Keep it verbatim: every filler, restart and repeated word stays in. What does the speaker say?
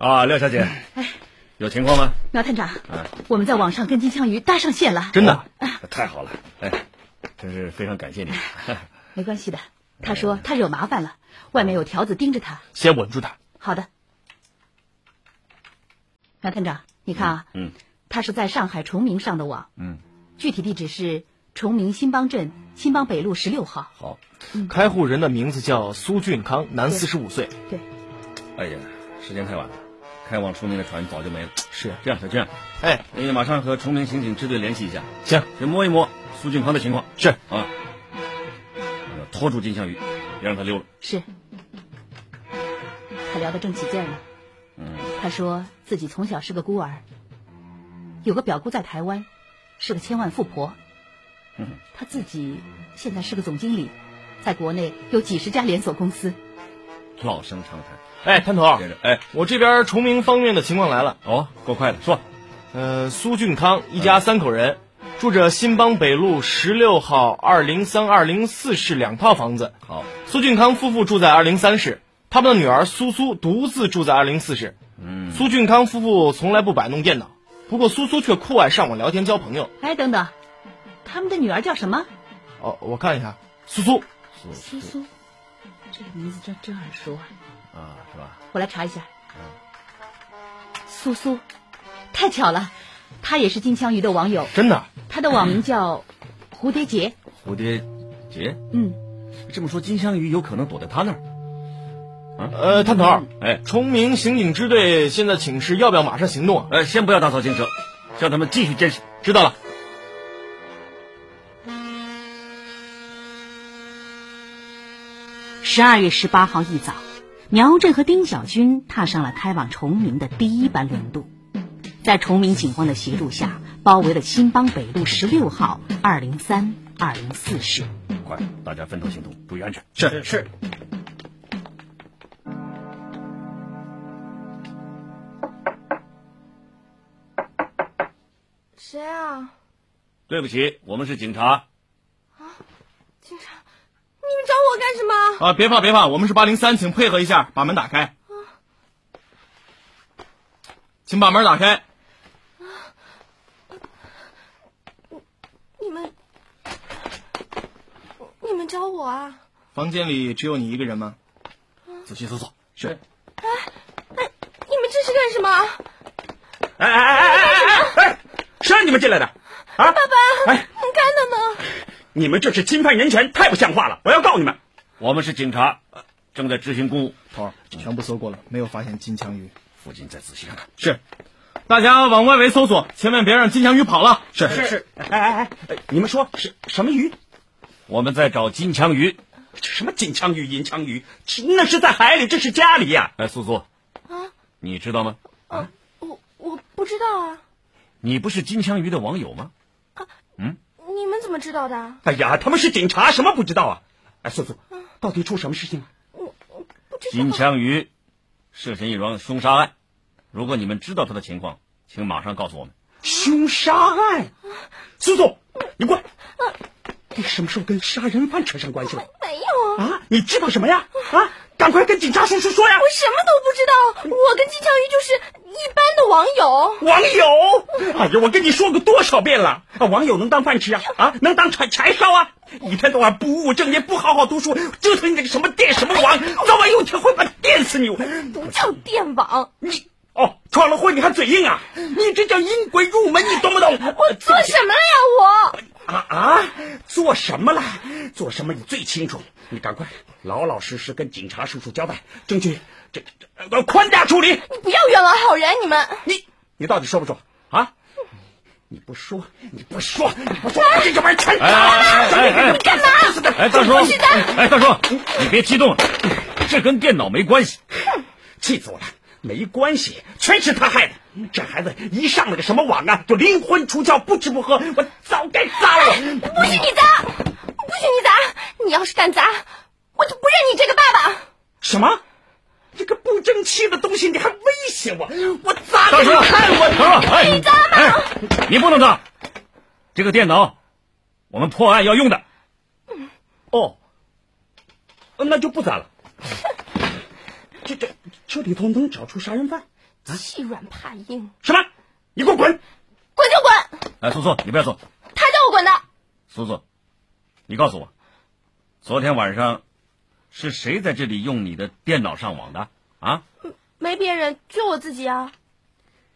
啊，廖小姐， 哎， 有情况吗？ 苗探长， 啊， 我们在网上跟金枪鱼搭上线了， 真的，哦、太好了，哎，真是非常感谢你。 没关系的，他说他惹麻烦了，外面有条子盯着他， 先稳住他。 好的，苗探长，你看啊， 嗯， 他是在上海崇明上的网， 嗯， 具体地址是崇明新邦镇新邦北路十六号。 好， 嗯， 开户人的名字叫苏俊康，男，四十五岁。 对。 哎呀，时间太晚了，开往崇明的船早就没了。 是这样，就这样。 哎， 你马上和崇明刑警支队联系一下。 行， 先摸一摸苏俊康的情况。 是啊，要拖住金枪鱼，别让他溜了。 是。他聊得正起劲了。 嗯， 他说自己从小是个孤儿，有个表姑在台湾，是个千万富婆。 嗯， 他自己现在是个总经理，在国内有几十家连锁公司。 老生常谈。 哎，探头， 接着，哎， 我这边崇明方面的情况来了。 哦，够快的，说。 呃，苏俊康一家三口人，住着新邦北路十六号二零三二零四室两套房子。 好， 苏俊康夫妇住在二零三室，他们的女儿苏苏独自住在二零四室。 嗯， 苏俊康夫妇从来不摆弄电脑，不过苏苏却酷爱上网聊天交朋友。 哎，等等，他们的女儿叫什么？ 哦，我看一下，苏苏。 苏苏，这个名字真真耳熟啊。 啊，是吧？ 我来查一下。 嗯， 苏苏，太巧了，他也是金枪鱼的网友。 真的？ 他的网名叫蝴蝶结。 蝴蝶结？ 嗯， 这么说，金枪鱼有可能躲在他那儿。啊， 呃，探头， 哎， 崇明刑警支队现在请示，要不要马上行动啊？ 呃，先不要打草惊蛇，叫他们继续监视。 知道了。 十二月十八号一早，苗震和丁小军踏上了开往崇明的第一班轮渡，在崇明警方的协助下，包围了新邦北路十六号二零三二零四室。 快，大家分头行动，注意安全。 是是。 谁啊？ 对不起，我们是警察。 啊，警察，你们找我干什么？ 啊，别怕别怕，我们是八零三，请配合一下，把门打开。 啊， 请把门打开。 啊，你们，你们找我啊？ 房间里只有你一个人吗？仔细搜索。是。 哎哎，你们这是干什么？ 哎哎哎哎哎哎！谁让你们进来的？啊， 爸爸， 哎， 你干的呢？ 你们这是侵犯人权，太不像话了！我要告你们。 我们是警察，正在执行公务。 头儿，全部搜过了，没有发现金枪鱼。 附近再仔细看看。 是。大家往外围搜索，千万别让金枪鱼跑了。 是是是。哎哎哎，你们说是什么鱼？ 我们在找金枪鱼。 什么金枪鱼、银枪鱼？那是在海里，这是家里呀、 啊。哎，苏苏。 啊？ 你知道吗？ 啊，我我不知道啊。 你不是金枪鱼的网友吗？ 啊， 嗯， 你们怎么知道的？ 哎呀，他们是警察，什么不知道啊？哎，素素，啊、到底出什么事情了？ 我我不知道。 金枪鱼涉嫌一桩凶杀案，如果你们知道他的情况，请马上告诉我们。 凶杀案？素素，你过来。啊，你什么时候跟杀人犯扯上关系了？ 没有啊。啊，你知道什么呀？啊，赶快跟警察叔叔说呀！ 我什么都不知道，我跟金枪鱼就是一般的网友。 网友？哎呀，我跟你说过多少遍了，啊，网友能当饭吃啊？啊，能当柴柴烧啊？一天到晚不务正业，不好好读书，折腾你这个什么电什么网，早晚有一天会把电死你！ 不叫电网， 你哦，闯了祸你还嘴硬啊？你这叫引鬼入门，你懂不懂？ 我做什么了呀？我啊啊，做什么了？做什么你最清楚。你赶快老老实实跟警察叔叔交代，争取这这呃宽大处理。 你不要冤枉好人，你们你你到底说不说啊？你不说，你不说，你不说，我这就把人全打了！ 哎哎哎！ 你干嘛？ 哎，大叔，哎，大叔，你别激动，这跟电脑没关系。 哼，气死我了！没关系，全是他害的。这孩子一上了个什么网啊，就灵魂出窍，不吃不喝，我早该砸了。 不许你砸，不许你砸！你要是敢砸，我就不认你这个爸爸。 什么？这个不争气的东西，你还威胁我？我砸给你看我！ 哎， 你砸嘛！ 哎，你不能砸，这个电脑我们破案要用的。 哦，那就不砸了。这这这里头能找出杀人犯？ 欺软怕硬。 什么？你给我滚！ 滚就滚！ 哎，苏苏，你不要走。 他叫我滚的。 苏苏，你告诉我，昨天晚上是谁在这里用你的电脑上网的啊？ 没别人，就我自己啊。